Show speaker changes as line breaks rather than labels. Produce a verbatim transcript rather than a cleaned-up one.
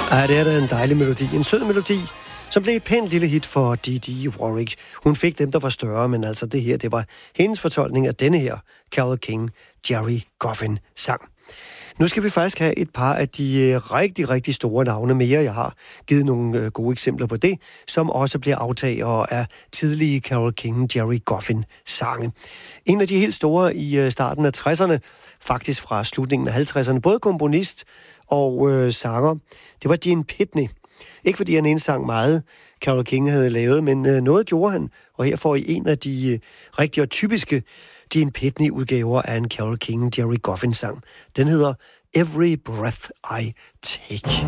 Ja, det er da en dejlig melodi. En sød melodi, som blev et pænt lille hit for Dee Dee Warwick. Hun fik dem, der var større, men altså det her, det var hendes fortolkning af denne her Carole King, Jerry Goffin sang. Nu skal vi faktisk have et par af de rigtig, rigtig store navne mere. Jeg har givet nogle gode eksempler på det, som også bliver aftagere af tidlige Carole King, Jerry Goffin sange. En af de helt store i starten af tresserne, faktisk fra slutningen af halvtredserne, både komponist og øh, sanger, det var Gene Pitney. Ikke fordi han indsang meget, Carole King havde lavet, men øh, noget gjorde han. Og her får I en af de øh, rigtige og typiske Gene Pitney-udgaver af en Carole King, Jerry Goffin-sang. Den hedder Every Breath I Take.